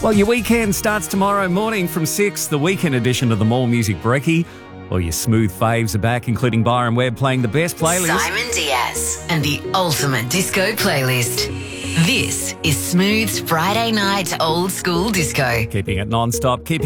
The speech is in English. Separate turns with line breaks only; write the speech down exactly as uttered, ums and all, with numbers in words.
Well, your weekend starts tomorrow morning from six, the weekend edition of the Mall Music Brekkie. All your smooth faves are back, including Byron Webb playing the best playlist.
Simon Diaz and the ultimate disco playlist. This is Smooth's Friday night old school disco.
Keeping it non-stop, keeping